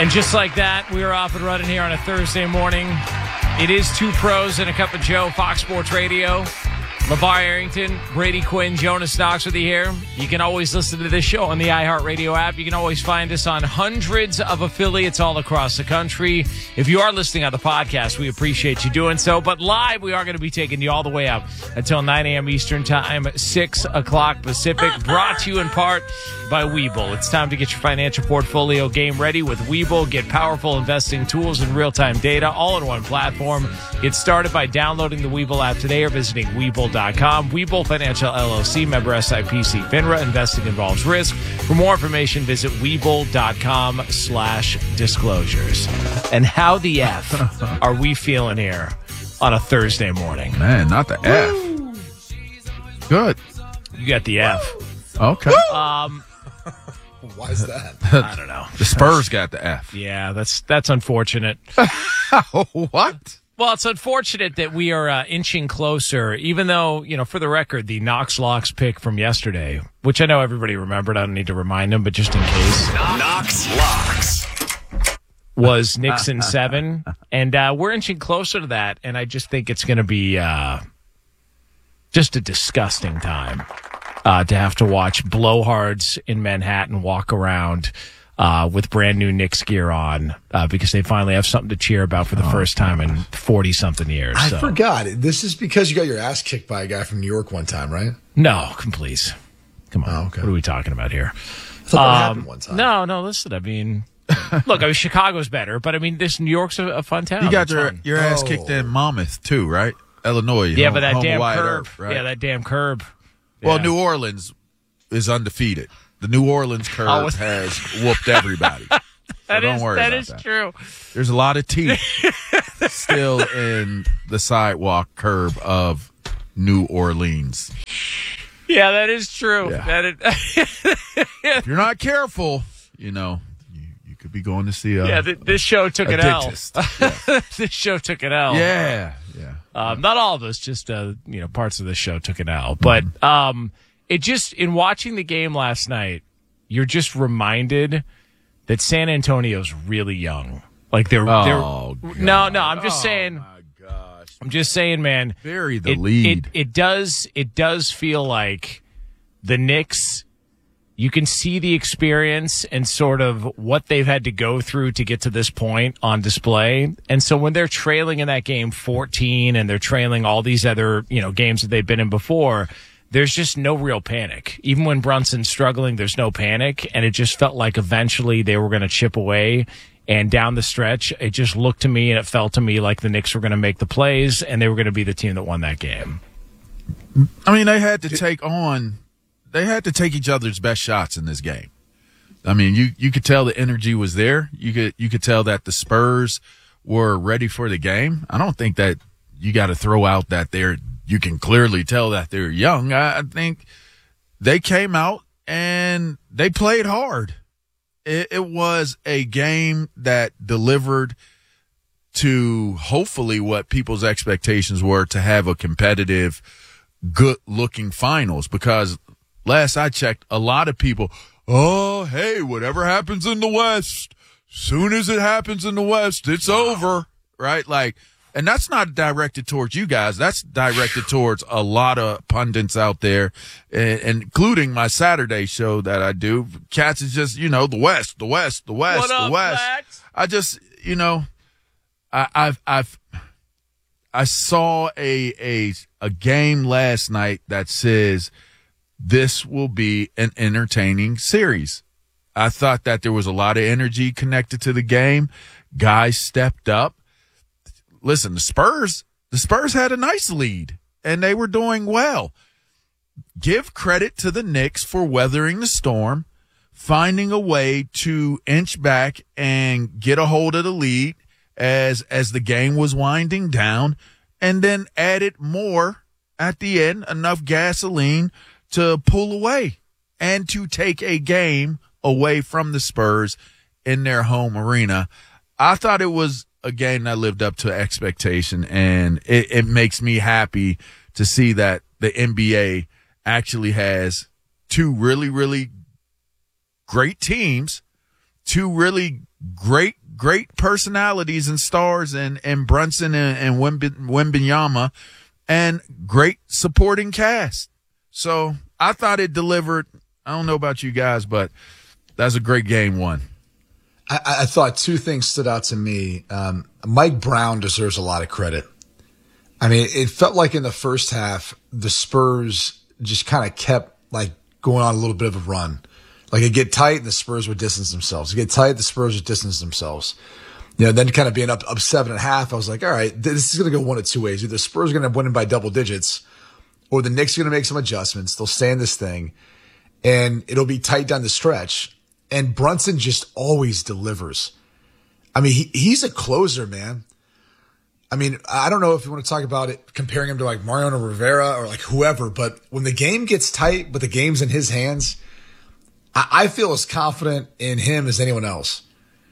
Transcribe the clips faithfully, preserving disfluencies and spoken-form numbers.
And just like that, we are off and running here on a Thursday morning. It is Two Pros and a Cup of Joe, Fox Sports Radio. LeVar Arrington, Brady Quinn, Jonas Knox with you here. You can always listen to this show on the iHeartRadio app. You can always find us on hundreds of affiliates all across the country. If you are listening on the podcast, we appreciate you doing so. But live, we are going to be taking you all the way up until nine a.m. Eastern Time, six o'clock Pacific. Brought to you in part by Webull. It's time to get your financial portfolio game ready with Webull. Get powerful investing tools and real-time data all in one platform. Get started by downloading the Webull app today or visiting Webull dot com. Webull Financial L L C, member S I P C FINRA. Investing involves risk. For more information, visit Webull dot com slash disclosures. And how the F are we feeling here on a Thursday morning? Man, not the F. Good. You got the F. Okay. Um, Why is that? I don't know. The Spurs got the F. Yeah, that's that's unfortunate. What? Well, it's unfortunate that we are uh, inching closer, even though, you know, for the record, the Knox Locks pick from yesterday, which I know everybody remembered, I don't need to remind them, but just in case. Knox Locks. Was Nixon seven, and uh, we're inching closer to that, and I just think it's going to be uh, just a disgusting time uh, to have to watch blowhards in Manhattan walk around uh, with brand new Knicks gear on uh, because they finally have something to cheer about for the oh, first time in forty-something years. I so. forgot. This is because you got your ass kicked by a guy from New York one time, right? No, please. Come on. Oh, okay. What are we talking about here? I thought that Um, happened one time. no, no, listen, I mean... Look, I mean, Chicago's better, but I mean, this New York's a, a fun town. You got It's your fun. your ass Oh. kicked in Monmouth too, right? Illinois. Yeah, home- but that home damn wide curb. earth, right? Yeah, that damn curb. Well, Yeah. New Orleans is undefeated. The New Orleans curb Oh, has whooped everybody. So that don't is, worry that about is that. true. There's a lot of teeth still in the sidewalk curb of New Orleans. Yeah, that is true. Yeah. That is, If you're not careful, you know, you, you could be going to see a, yeah, th- this show took a an L. dentist. Yeah. This show took an L. yeah, yeah. Um, not all of us, just uh, you know, parts of the show took an L. But um, it just in watching the game last night, you're just reminded that San Antonio's really young. Like they're, Oh, they're God. no, no. I'm just Oh, saying. my gosh. I'm just saying, man. Bury the it, lead. It, it does. It does feel like the Knicks. You can see the experience and sort of what they've had to go through to get to this point on display. And so when they're trailing in that game fourteen and they're trailing all these other, you know, games that they've been in before, there's just no real panic. Even when Brunson's struggling, there's no panic. And it just felt like eventually they were going to chip away. And down the stretch, it just looked to me and it felt to me like the Knicks were going to make the plays and they were going to be the team that won that game. I mean, they had to take on, they had to take each other's best shots in this game. I mean, you, you could tell the energy was there. You could, you could tell that the Spurs were ready for the game. I don't think that you got to throw out that they're, you can clearly tell that they're young. I, I think they came out and they played hard. It, it was a game that delivered to hopefully what people's expectations were to have a competitive, good-looking finals. Because last I checked, a lot of people, oh, hey, whatever happens in the West, soon as it happens in the West, it's over, right? Like, and that's not directed towards you guys. That's directed towards a lot of pundits out there, and, and including my Saturday show that I do. Cats is just, you know, the West, the West, the West, What the up, West. Flax? I just, you know, I, I've, I've, I saw a, a, a game last night that says this will be an entertaining series. I thought that there was a lot of energy connected to the game. Guys stepped up. Listen, the Spurs, the Spurs had a nice lead, and they were doing well. Give credit to the Knicks for weathering the storm, finding a way to inch back and get a hold of the lead as as the game was winding down, and then added more at the end, enough gasoline to pull away and to take a game away from the Spurs in their home arena. I thought it was a game that lived up to expectation, and it, it makes me happy to see that the N B A actually has two really, really great teams two really great, great personalities and stars, and, and Brunson and, and Wembanyama, and great supporting cast. So I thought it delivered. I don't know about you guys, but that's a great game one. I, I thought two things stood out to me. Um, Mike Brown deserves a lot of credit. I mean, it felt like in the first half, the Spurs just kind of kept like going on a little bit of a run. Like it'd get tight and the Spurs would distance themselves. It'd get tight, the Spurs would distance themselves. You know, then kind of being up, up seven and a half, I was like, all right, this is going to go one of two ways. Either the Spurs are going to end up winning by double digits, or the Knicks are going to make some adjustments. They'll stay in this thing, and it'll be tight down the stretch. And Brunson just always delivers. I mean, he, he's a closer, man. I mean, I don't know if you want to talk about it, comparing him to like Mariano Rivera or like whoever, but when the game gets tight, but the game's in his hands, I, I feel as confident in him as anyone else.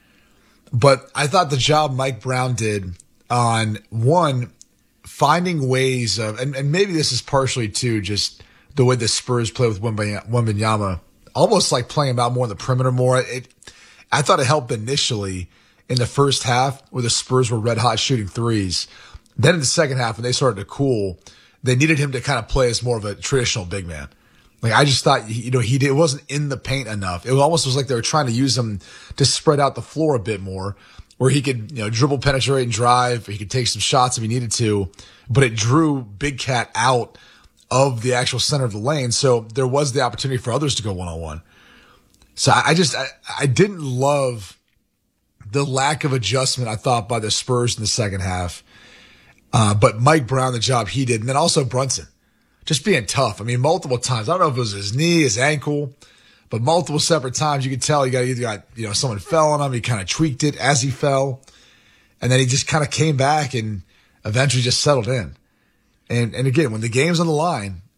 But I thought the job Mike Brown did on, one, finding ways of, and, and maybe this is partially too just the way the Spurs play with Wembanyama, almost like playing him out more on the perimeter more. It, I thought it helped initially in the first half where the Spurs were red hot shooting threes. Then in the second half, when they started to cool, they needed him to kind of play as more of a traditional big man. Like I just thought, you know, he did, it wasn't in the paint enough. It almost was like they were trying to use him to spread out the floor a bit more, where he could, you know, dribble, penetrate, and drive. He could take some shots if he needed to, but it drew Big Cat out of the actual center of the lane. So there was the opportunity for others to go one on one. So I, I just, I, I didn't love the lack of adjustment, I thought, by the Spurs in the second half. Uh, but Mike Brown, the job he did, and then also Brunson, just being tough. I mean, multiple times. I don't know if it was his knee, his ankle, but multiple separate times you could tell he got either got, you know, someone fell on him. He kind of tweaked it as he fell. And then he just kind of came back and eventually just settled in. And, and again, when the game's on the line,